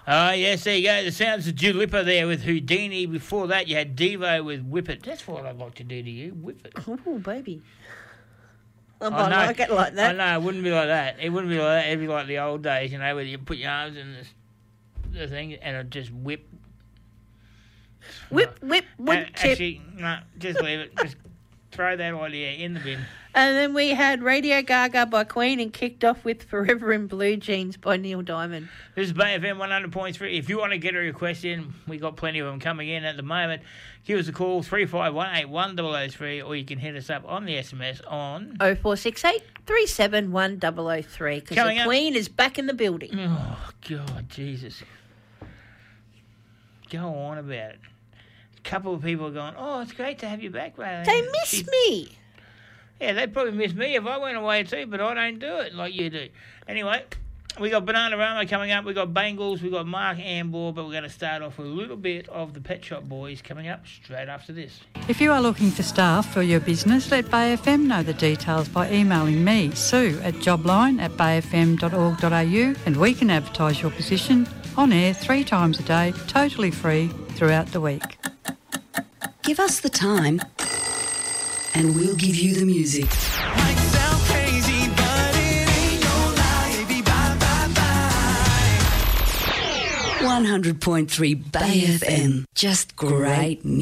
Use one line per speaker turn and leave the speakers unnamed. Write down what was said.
Oh, yes, there you go. The sounds of Julipper there with Houdini. Before that, you had Devo with Whip It. That's what I'd like to do to you, whip it.
Oh, baby. I might like it like that.
I know, it wouldn't be like that. It wouldn't be like that. It'd be like the old days, you know, where you put your arms in the thing and it'd just whip.
Whip, chip.
Actually, no, just leave it. Just throw that idea in the bin.
And then we had Radio Gaga by Queen and kicked off with Forever in Blue Jeans by Neil Diamond.
This is Bay FM 100.3. If you want to get a request in, we got plenty of them coming in at the moment. Give us a call, 35181003, or you can hit us up on the SMS on
0468 371 003, because the Queen is back in the building.
Oh, God, Jesus. Go on about it. A couple of people are going, oh, it's great to have you back, Ray.
They miss me.
Yeah, they probably miss me if I went away too, but I don't do it like you do. Anyway, we got Bananarama coming up. We got Bangles. We got Mark Ambor, but we're going to start off with a little bit of the Pet Shop Boys coming up straight after this.
If you are looking for staff for your business, let Bay FM know the details by emailing me, Sue, at jobline@bayfm.org.au, and we can advertise your position on air 3 times a day, totally free throughout the week.
Give us the time and we'll give you the music.
Might sound crazy, but it ain't no lie. Baby, bye, bye, bye.
100.3 Bay FM. Just great music.